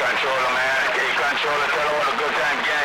controller, man. Hey, controller, tell her what a good time gang